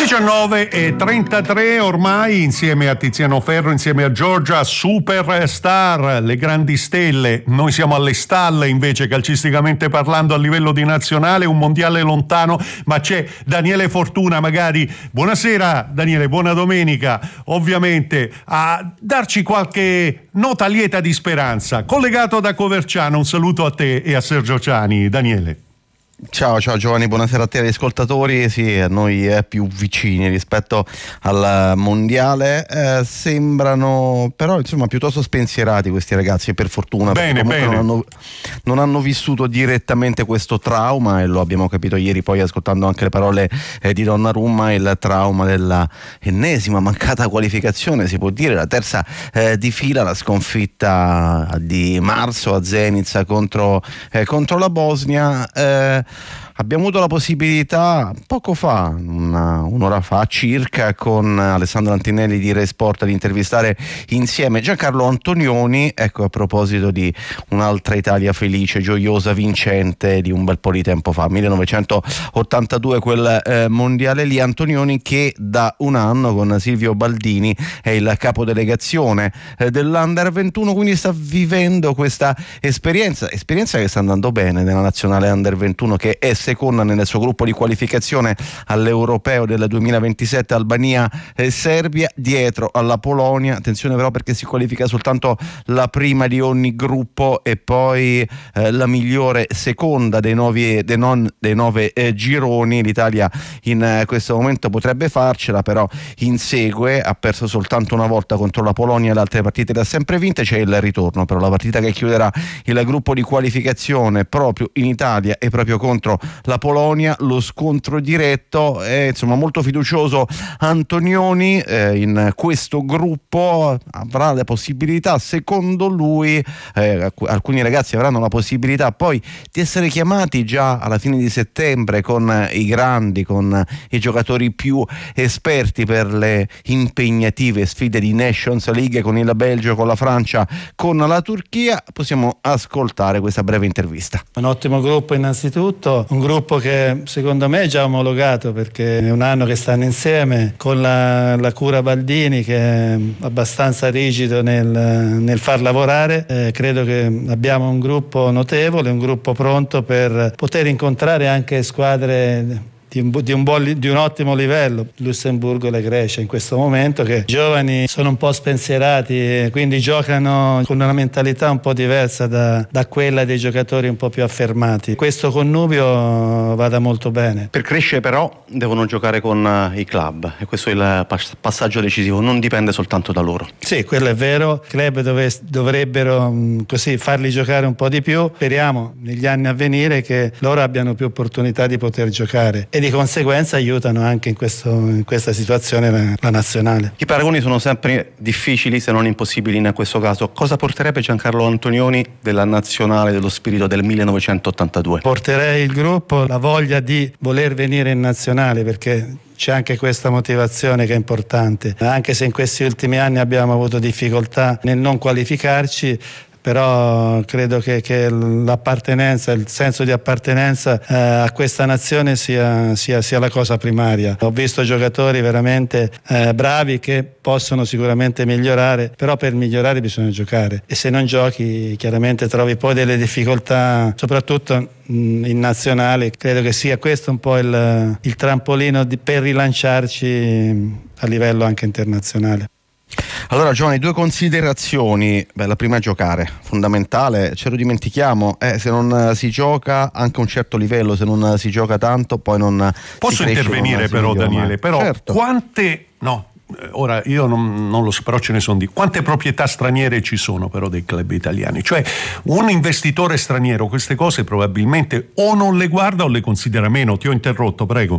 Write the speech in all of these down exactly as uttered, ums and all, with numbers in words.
diciannove e trentatré ormai, insieme a Tiziano Ferro, insieme a Giorgia, superstar, le grandi stelle. Noi siamo alle stalle invece, calcisticamente parlando, a livello di nazionale, un mondiale lontano, ma c'è Daniele Fortuna, magari. Buonasera Daniele, buona domenica, ovviamente, a darci qualche nota lieta di speranza. Collegato da Coverciano, un saluto a te e a Sergio Ciani, Daniele. Ciao, ciao Giovanni, buonasera a te agli ascoltatori. Sì, a noi è più vicini rispetto al mondiale, eh, sembrano però insomma piuttosto spensierati questi ragazzi, per fortuna, bene, perché bene. Non, hanno, non hanno vissuto direttamente questo trauma, e lo abbiamo capito ieri poi ascoltando anche le parole eh, di Donnarumma, il trauma della ennesima mancata qualificazione, si può dire la terza eh, di fila, la sconfitta di marzo a Zenica contro, eh, contro la Bosnia. eh, Abbiamo avuto la possibilità poco fa, una, un'ora fa circa, con Alessandro Antinelli di Rai Sport, di intervistare insieme Giancarlo Antonioni, ecco, a proposito di un'altra Italia felice, gioiosa, vincente di un bel po' di tempo fa, millenovecentottantadue, quel eh, mondiale lì. Antonioni che da un anno con Silvio Baldini è il capodelegazione eh, dell'Under ventuno, quindi sta vivendo questa esperienza, esperienza che sta andando bene nella nazionale Under ventuno, che è seconda nel suo gruppo di qualificazione all'Europeo del duemilaventisette, Albania e Serbia, dietro alla Polonia. Attenzione però, perché si qualifica soltanto la prima di ogni gruppo e poi eh, la migliore seconda dei, novi, dei, non, dei nove eh, gironi. L'Italia in eh, questo momento potrebbe farcela, però insegue, ha perso soltanto una volta contro la Polonia, le altre partite le ha sempre vinte. C'è il ritorno, però la partita che chiuderà il gruppo di qualificazione proprio in Italia e proprio contro la Polonia, lo scontro diretto. È insomma molto fiducioso Antonioni, eh, in questo gruppo avrà la possibilità, secondo lui, eh, alcuni ragazzi avranno la possibilità poi di essere chiamati già alla fine di settembre con i grandi, con i giocatori più esperti per le impegnative sfide di Nations League, con il Belgio, con la Francia, con la Turchia. Possiamo ascoltare questa breve intervista. Un ottimo gruppo innanzitutto, un gruppo che secondo me è già omologato, perché è un anno che stanno insieme, con la, la cura Baldini che è abbastanza rigido nel, nel far lavorare. Eh, credo che abbiamo un gruppo notevole, un gruppo pronto per poter incontrare anche squadre di un, di, un buon, di un ottimo livello, Lussemburgo e la Grecia in questo momento, che i giovani sono un po' spensierati e quindi giocano con una mentalità un po' diversa da, da quella dei giocatori un po' più affermati. Questo connubio vada molto bene. Per crescere però devono giocare con i club, e questo è il passaggio decisivo, non dipende soltanto da loro. Sì, quello è vero, i club dove, dovrebbero così farli giocare un po' di più. Speriamo negli anni a venire che loro abbiano più opportunità di poter giocare e di conseguenza aiutano anche in, questo, in questa situazione la, la nazionale. I paragoni sono sempre difficili, se non impossibili in questo caso. Cosa porterebbe Giancarlo Antonioni della nazionale, dello spirito del millenovecentottantadue? Porterei il gruppo, la voglia di voler venire in nazionale, perché c'è anche questa motivazione che è importante. Anche se in questi ultimi anni abbiamo avuto difficoltà nel non qualificarci, però credo che, che l'appartenenza, il senso di appartenenza eh, a questa nazione sia, sia, sia la cosa primaria. Ho visto giocatori veramente eh, bravi che possono sicuramente migliorare, però per migliorare bisogna giocare, e se non giochi chiaramente trovi poi delle difficoltà, soprattutto in nazionale. Credo che sia questo un po' il, il trampolino di, per rilanciarci a livello anche internazionale. Allora Giovanni, due considerazioni. Beh, la prima è giocare, fondamentale, ce lo dimentichiamo, eh, se non si gioca anche a un certo livello, se non si gioca tanto poi non posso si cresce, intervenire non però migliora, Daniele, però certo. Quante no ora io non, non lo so, però ce ne sono di quante proprietà straniere ci sono però dei club italiani, cioè un investitore straniero queste cose probabilmente o non le guarda o le considera meno. Ti ho interrotto, prego.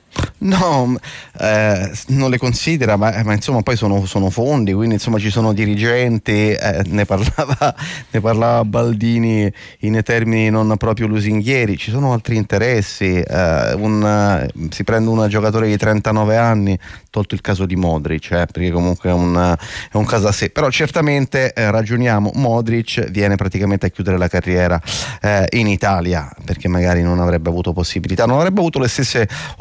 No, eh, non le considera, ma, ma insomma poi sono, sono fondi, quindi insomma ci sono dirigenti, eh, ne parlava ne parlava Baldini in termini non proprio lusinghieri, ci sono altri interessi, eh, un, si prende un giocatore di trentanove anni, tolto il caso di Modric, eh, perché comunque è un, è un caso a sé, però certamente eh, ragioniamo, Modric viene praticamente a chiudere la carriera eh, in Italia, perché magari non avrebbe avuto possibilità, non avrebbe avuto le stesse offerte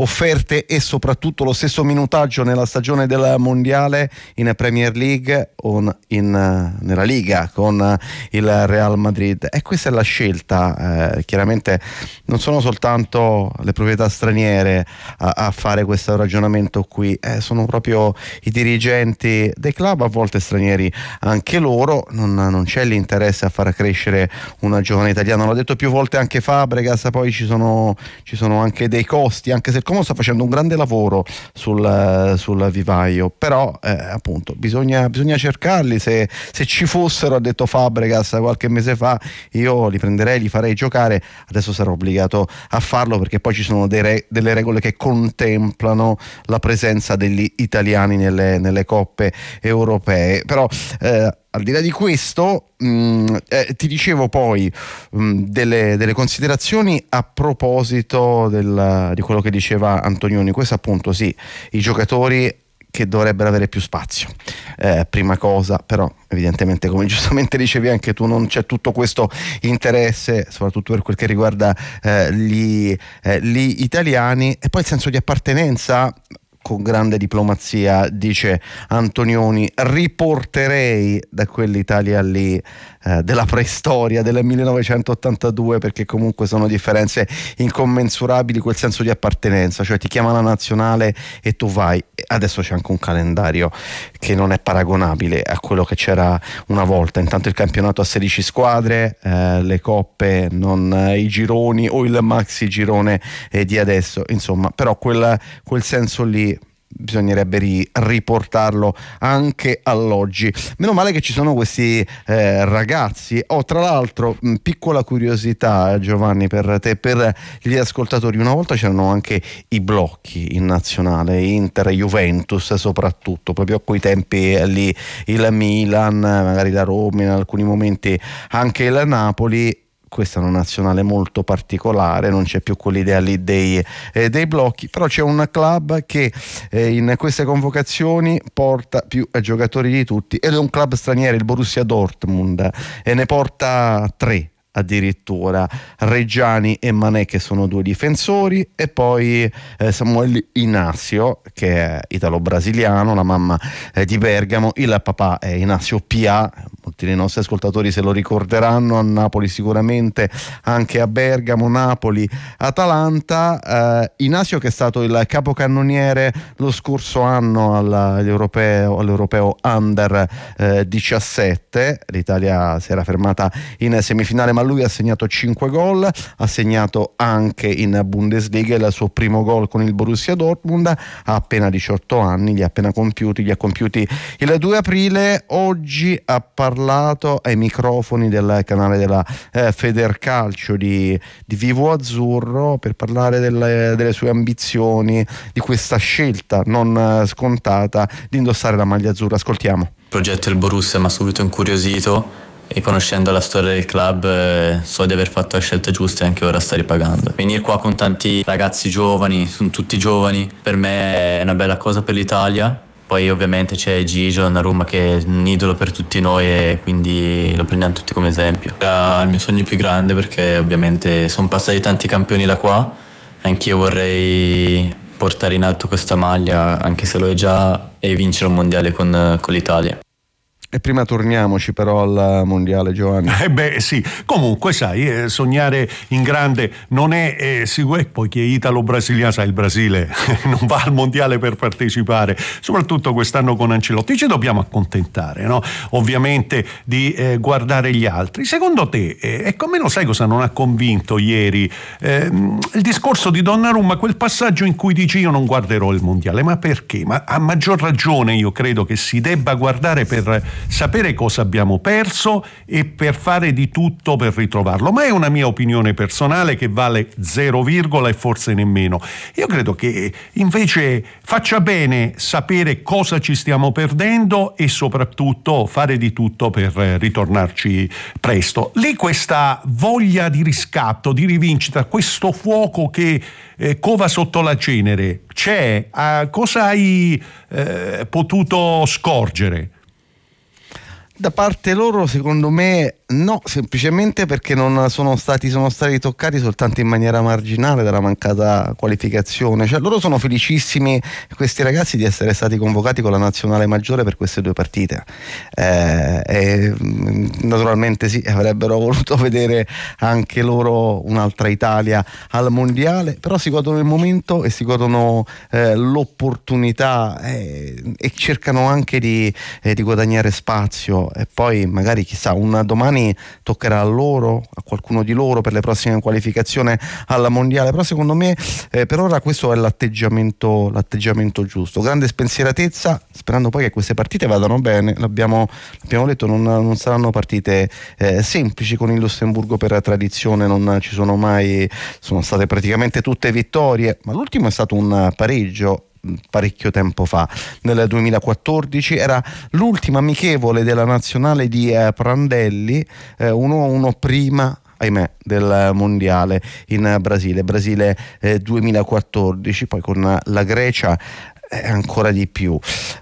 te e soprattutto lo stesso minutaggio nella stagione del mondiale in Premier League o in, nella Liga con il Real Madrid? E questa è la scelta. Eh, chiaramente non sono soltanto le proprietà straniere a, a fare questo ragionamento qui, eh, sono proprio i dirigenti dei club, a volte stranieri anche loro. Non, non c'è l'interesse a far crescere una giovane italiana, l'ho detto più volte anche Fabregas. Poi ci sono, ci sono anche dei costi, anche se il Como sta facendo un grande lavoro sul, sul vivaio, però eh, appunto bisogna, bisogna cercarli. Se, se ci fossero, ha detto Fabregas qualche mese fa, io li prenderei, li farei giocare. Adesso sarò obbligato a farlo perché poi ci sono dei re, delle regole che contemplano la presenza degli italiani nelle, nelle coppe europee. Però eh, al di là di questo, mh, eh, ti dicevo poi mh, delle, delle considerazioni a proposito del, di quello che diceva Antonioni. Questo appunto, sì, i giocatori che dovrebbero avere più spazio, eh, prima cosa. Però evidentemente, come giustamente dicevi anche tu, non c'è tutto questo interesse, soprattutto per quel che riguarda eh, gli, eh, gli italiani. E poi il senso di appartenenza, con grande diplomazia dice Antonioni: riporterei da quell'Italia lì eh, della preistoria, del millenovecentottantadue, perché comunque sono differenze incommensurabili, quel senso di appartenenza, cioè ti chiama la nazionale e tu vai. Adesso c'è anche un calendario che non è paragonabile a quello che c'era una volta. Intanto il campionato a sedici squadre, eh, le coppe, non eh, i gironi o il maxi girone eh, di adesso, insomma. Però quel, quel senso lì bisognerebbe ri- riportarlo anche all'oggi. Meno male che ci sono questi eh, ragazzi. Oh, tra l'altro, mh, piccola curiosità, Giovanni, per te, per gli ascoltatori: una volta c'erano anche i blocchi in nazionale, Inter, Juventus soprattutto, proprio a quei tempi lì, il Milan, magari la Roma, in alcuni momenti anche il Napoli. Questa è una nazionale molto particolare, non c'è più quell'idea lì dei, eh, dei blocchi, però c'è un club che eh, in queste convocazioni porta più eh, giocatori di tutti, ed è un club straniero, il Borussia Dortmund, e ne porta tre addirittura: Reggiani e Mané, che sono due difensori, e poi eh, Samuel Inacio, che è italo-brasiliano, la mamma eh, di Bergamo, il papà è Inacio Pia. Molti dei nostri ascoltatori se lo ricorderanno, a Napoli sicuramente, anche a Bergamo, Napoli, Atalanta. eh, Inacio, che è stato il capocannoniere lo scorso anno all'europeo, all'europeo Under eh, diciassette. L'Italia si era fermata in semifinale, ma lui ha segnato cinque gol, ha segnato anche in Bundesliga il suo primo gol con il Borussia Dortmund. Ha appena diciotto anni, li ha appena compiuti, li ha compiuti il due aprile. Oggi ha parlato ai microfoni del canale della eh, Federcalcio di, di Vivo Azzurro per parlare delle, delle sue ambizioni, di questa scelta non eh, scontata di indossare la maglia azzurra. Ascoltiamo. Il progetto del Borussia mi ha subito incuriosito, e conoscendo la storia del club eh, so di aver fatto la scelta giusta e anche ora sta ripagando. Venire qua con tanti ragazzi giovani, sono tutti giovani, per me è una bella cosa per l'Italia. Poi ovviamente c'è Gigio Donnarumma, che è un idolo per tutti noi, e quindi lo prendiamo tutti come esempio. Era il mio sogno più grande, perché ovviamente sono passati tanti campioni da qua, anch'io vorrei portare in alto questa maglia, anche se lo è già, e vincere un mondiale con, con l'Italia. E prima torniamoci però al mondiale, Giovanni. Eh beh sì, comunque sai, eh, sognare in grande non è eh, sicuro. E poi chi è italo-brasiliano, sai, il Brasile non va al mondiale per partecipare, soprattutto quest'anno con Ancelotti. Ci dobbiamo accontentare, no? Ovviamente di eh, guardare gli altri. Secondo te, eh, ecco, almeno sai cosa non ha convinto ieri? Eh, il discorso di Donnarumma, quel passaggio in cui dici: io non guarderò il mondiale. Ma perché? Ma a maggior ragione io credo che si debba guardare per sapere cosa abbiamo perso e per fare di tutto per ritrovarlo. Ma è una mia opinione personale che vale zero virgola e forse nemmeno. Io credo che invece faccia bene sapere cosa ci stiamo perdendo e soprattutto fare di tutto per ritornarci presto. Lì questa voglia di riscatto, di rivincita, questo fuoco che eh, cova sotto la cenere c'è? Ah, cosa hai eh, potuto scorgere? Da parte loro, secondo me, no, semplicemente perché non sono stati, sono stati toccati soltanto in maniera marginale dalla mancata qualificazione. Cioè, loro sono felicissimi, questi ragazzi, di essere stati convocati con la nazionale maggiore per queste due partite. Eh, e, naturalmente sì, avrebbero voluto vedere anche loro un'altra Italia al mondiale, però si godono il momento e si godono eh, l'opportunità eh, e cercano anche di, eh, di guadagnare spazio, e poi magari chissà, un domani toccherà a loro, a qualcuno di loro, per le prossime qualificazioni alla mondiale. Però secondo me eh, per ora questo è l'atteggiamento, l'atteggiamento giusto, grande spensieratezza, sperando poi che queste partite vadano bene. L'abbiamo, l'abbiamo detto, non, non saranno partite eh, semplici con il Lussemburgo, per tradizione non ci sono mai, sono state praticamente tutte vittorie, ma l'ultimo è stato un pareggio parecchio tempo fa, nel duemilaquattordici, era l'ultima amichevole della nazionale di eh, Prandelli, eh, uno a uno prima, ahimè, del mondiale in Brasile, Brasile eh, duemilaquattordici, poi con la Grecia eh, ancora di più.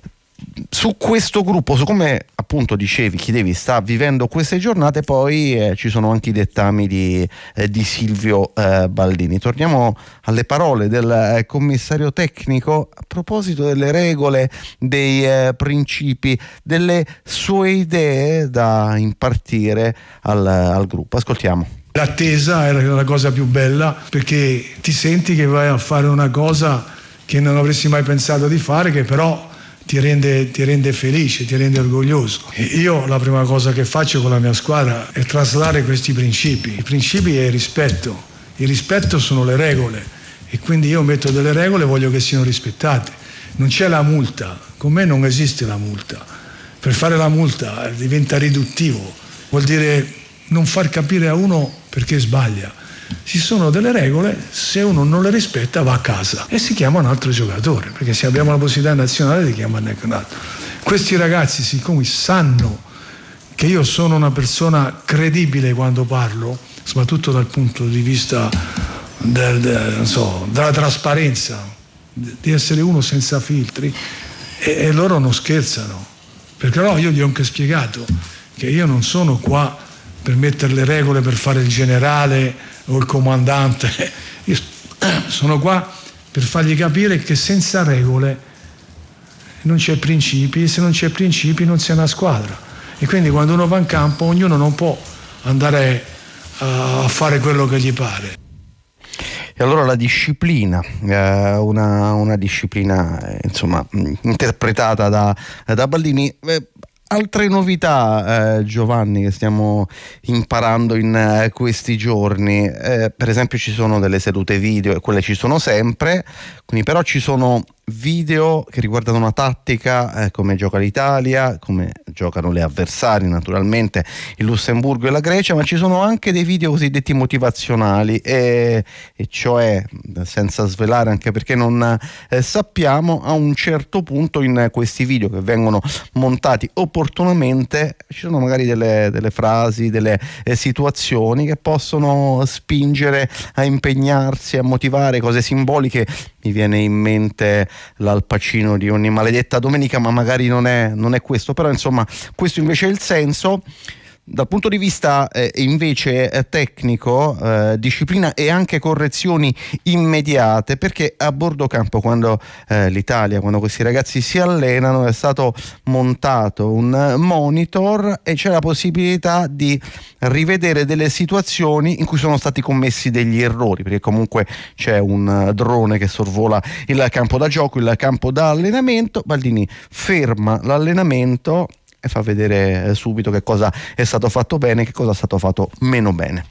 Su questo gruppo, su come appunto dicevi, chiedevi, sta vivendo queste giornate, poi eh, ci sono anche i dettami di, eh, di Silvio eh, Baldini. Torniamo alle parole del eh, commissario tecnico a proposito delle regole, dei eh, principi, delle sue idee da impartire al, al gruppo. Ascoltiamo. L'attesa era la cosa più bella, perché ti senti che vai a fare una cosa che non avresti mai pensato di fare, che però Ti rende, ti rende felice, ti rende orgoglioso. E io la prima cosa che faccio con la mia squadra è traslare questi principi. I principi è il rispetto. Il rispetto sono le regole, e quindi io metto delle regole e voglio che siano rispettate. Non c'è la multa, con me non esiste la multa. Per fare la multa diventa riduttivo, vuol dire non far capire a uno perché sbaglia. Ci sono delle regole, se uno non le rispetta va a casa e si chiama un altro giocatore, perché se abbiamo la possibilità nazionale di chiamare un altro. Questi ragazzi, siccome sanno che io sono una persona credibile quando parlo, soprattutto dal punto di vista del, del, non so, della trasparenza, di essere uno senza filtri, e, e loro non scherzano, perché no, io gli ho anche spiegato che io non sono qua per mettere le regole per fare il generale o il comandante. Io sono qua per fargli capire che senza regole non c'è principi, e se non c'è principi non c'è una squadra, e quindi quando uno va in campo ognuno non può andare a fare quello che gli pare. E allora la disciplina, eh, una, una disciplina eh, insomma interpretata da, da Baldini. Eh, Altre novità, eh, Giovanni, che stiamo imparando in eh, questi giorni, eh, per esempio ci sono delle sedute video, e quelle ci sono sempre, quindi però ci sono video che riguardano una tattica, eh, come gioca l'Italia, come giocano le avversarie, naturalmente il Lussemburgo e la Grecia, ma ci sono anche dei video cosiddetti motivazionali, e, e cioè, senza svelare, anche perché non eh, sappiamo, a un certo punto in questi video che vengono montati opportunamente ci sono magari delle, delle frasi, delle eh, situazioni che possono spingere a impegnarsi, a motivare, cose simboliche. Mi viene in mente l'Al Pacino di Ogni maledetta domenica, ma magari non è, non è questo, però insomma questo invece è il senso. Dal punto di vista eh, invece eh, tecnico, eh, disciplina e anche correzioni immediate, perché a bordo campo, quando eh, l'Italia, quando questi ragazzi si allenano, è stato montato un monitor e c'è la possibilità di rivedere delle situazioni in cui sono stati commessi degli errori, perché comunque c'è un drone che sorvola il campo da gioco, il campo da allenamento. Baldini ferma l'allenamento e fa vedere subito che cosa è stato fatto bene, che cosa è stato fatto meno bene.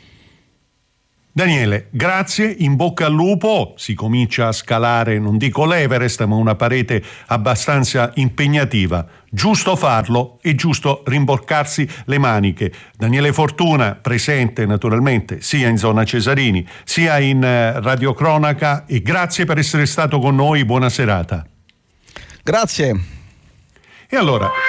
Daniele, grazie, in bocca al lupo. Si comincia a scalare, non dico l'Everest, ma una parete abbastanza impegnativa. Giusto farlo e giusto rimboccarsi le maniche. Daniele Fortuna, presente naturalmente sia in zona Cesarini sia in radiocronaca, e grazie per essere stato con noi. Buona serata. Grazie. E allora